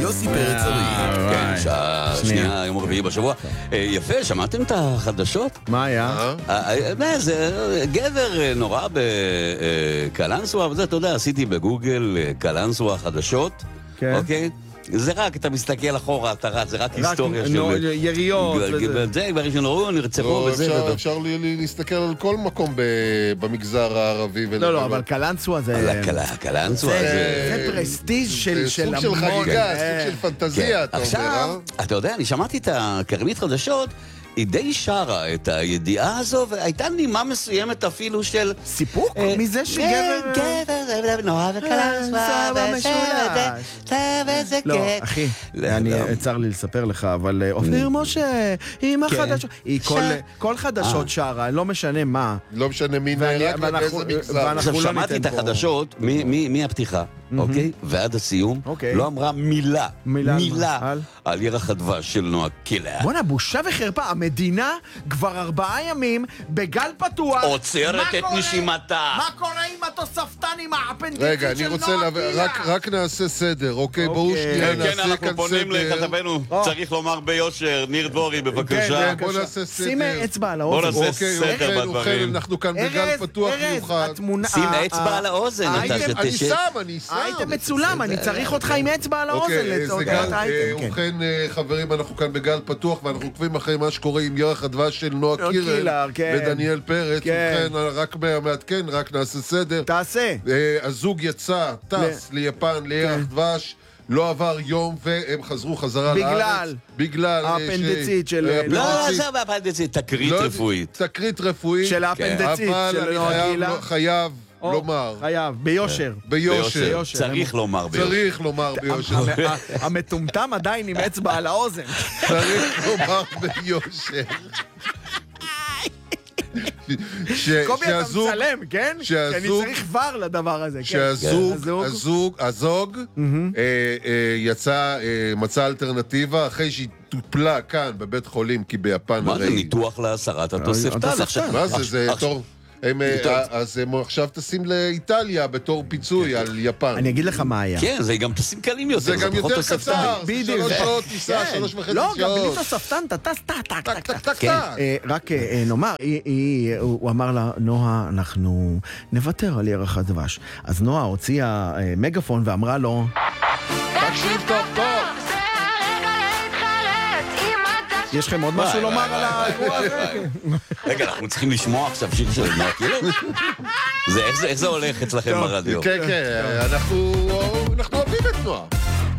יוסי פרץ ארי. כן, שעה שנייה, יום רביעי בשבוע. יפה, שמעתם את החדשות? מה היה? זה גבר נורא בקלנסווה, וזה, אתה יודע, עשיתי בגוגל קלנסווה חדשות, אוקיי? זה רק, אתה מסתכל אחורה, אתה רץ, זה רק היסטוריה של... יריות. זה דברים שנוראו, נרצחו וזה. אפשר להסתכל על כל מקום במגזר הערבי. לא, אבל קלנסווה זה... קלנסווה זה פרסטיז' של המון. סוג של חגיגה, סוג של פנטזיה, אתה אומר. עכשיו, אתה יודע, אני שמעתי את הקרמית חדשות, היא די שרה את הידיעה הזו, והייתה נימה מסוימת אפילו של... סיפוק? מזה שגבר... גבר, נורא וקלנסווה, וזה לא, אחי, אני צר לי לספר לך, אבל אופניר משה, עם החדשות, היא כל חדשות שרה, לא משנה מה. לא משנה מי נהרג ובאיזה מגזר. עכשיו, שמעתי את החדשות, מהפתיחה, אוקיי? ועד הסיום, לא אמרה מילה על ירח הדבש של נועה קירל. בוא'נה, בושה וחרפה, המדינה כבר 4 ימים בגל פתוח. עוצרת את נשימתה. מה קורה עם התוספתן, עם האפנדיצית של נועה קירל? רגע, אני רוצה, רק נעשה סדר, אוקיי? בואו שנייה נעשה כאן סדר. כן, אנחנו פונים לכתבנו, צריך לומר ביושר, ניר דבורי, בבקשה. בואו נעשה סדר. שים אצבע על האוזן. בואו נעשה סדר בדברים. אנחנו כאן בגל פתוח מיוחד. שים אצבע על האוזן. אני שם. היית מצולם, אני צריך אותך עם אצבע על האוזן. ובכן, חברים, אנחנו כאן בגל פתוח, ואנחנו עוקבים אחרי מה שקורה עם ירח הדבש של נועה קירל ודניאל פרץ. ובכן, רק מעדכן, רק נעשה סדר. תעשה. הזוג יצא, טס ליפן, לירח דבש, לא עבר יום והם חזרו חזרה לארץ. בגלל האפנדיצית של... לא, זה באפנדיצית, תקרית רפואית. תקרית רפואית. של האפנדיצית של נועה קירל. אבל חייב לומר. חייב, ביושר. ביושר. צריך לומר ביושר. צריך לומר ביושר. המטומטם עדיין עם אצבע על האוזן. צריך לומר ביושר. קובי, אתה מצלם, כן? כי אני צריך כבר לדבר הזה. שהזוג מצא אלטרנטאפ אחרי שהיא טופלה כאן בבית חולים, כי ביפן... מה זה ניתוח להסרת התוספתן? מה זה? זה תור... אז הם עכשיו טסים לאיטליה בתור פיצוי על יפן. אני אגיד לך מה היה. כן, זה גם טסים קלים יותר. זה גם יותר קצר, זה 3 שעות טיסה, 3.5 שעות. לא, גם בלי תוספתן, אתה טס, טק. רק נאמר, הוא אמר לה, נועה, אנחנו נוותר על ירח הדבש. אז נועה הוציאה מגפון ואמרה לו, תקשיב טוב. יש לכם עוד משהו לומר על האירוע הזה? רגע, אנחנו צריכים לשמוע עכשיו שיר של נועה קירל? איך זה הולך אצלכם ברדיו? כן, אנחנו אוהבים את נועה.